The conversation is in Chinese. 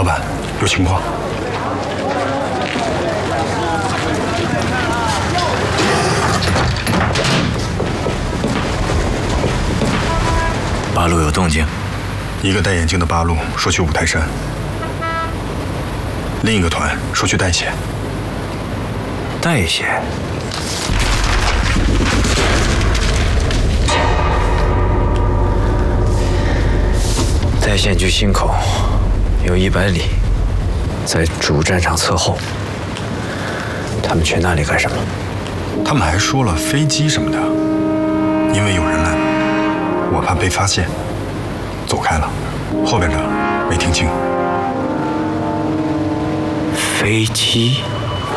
老板，有情况。 八路有动静， 一个戴眼镜的八路说去五台山，另一个团说去代县。 代县。 代县距忻口有100里，在主战场侧后。他们去那里干什么？ 他们还说了飞机什么的，因为有人来，我怕被发现，走开了。后边的没听清。 飞机。